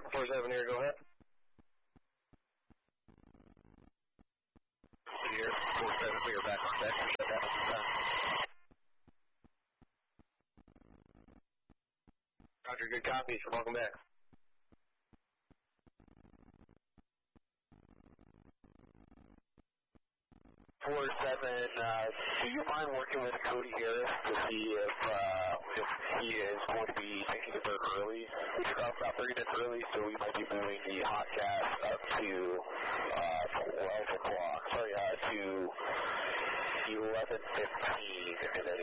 47 here, go ahead. Here, 47, we are back on deck. Shut down at this time. Roger, good copy. Welcome back. 47, do you mind working with Cody Harris to see if he is going to be taking the bird early? We took off about 30 minutes early, so we might be moving the hot gas up to 12 o'clock. Sorry, to 11:15 in a